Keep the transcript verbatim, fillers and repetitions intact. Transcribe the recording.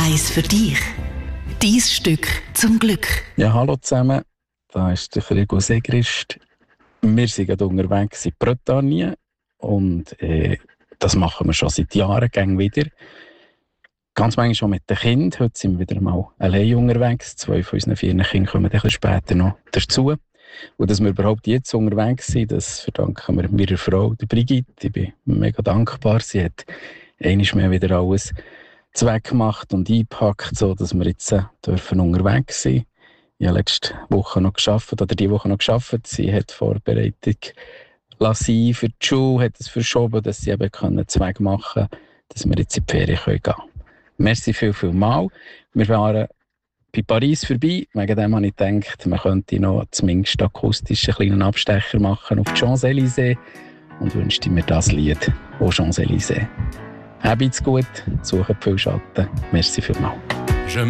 Eins für dich. Dein Stück zum Glück. Ja, hallo zusammen. Da ist der Frigo Segrist. Wir sind gerade unterwegs in Bretagne und äh, das machen wir schon seit Jahren gang wieder. Ganz manchmal schon mit den Kindern. Heute sind wir wieder mal allein unterwegs. Zwei von unseren vier Kindern kommen ein bisschen später noch dazu. Und dass wir überhaupt jetzt unterwegs sind, das verdanken wir meiner Frau, der Brigitte. Ich bin mega dankbar. Sie hat einmal mehr wieder alles zweckgemacht und eingepackt, so dass wir jetzt äh, dürfen unterwegs sein. Ich habe letzte Woche noch gearbeitet, oder die Woche noch gearbeitet. Sie hat Vorbereitung lassen für die Schule, hat es verschoben, dass sie eben können Zweck machen können, dass wir jetzt in die Ferien gehen können. Merci viel, viel mal. Wir waren bei Paris vorbei. Wegen dem habe ich gedacht, man könnte noch zumindest akustisch einen kleinen Abstecher machen auf die Champs-Élysées und wünschte mir das Lied, «Aux Champs-Élysées». Habt's gut, sucht viel Schatten. Merci vielmals.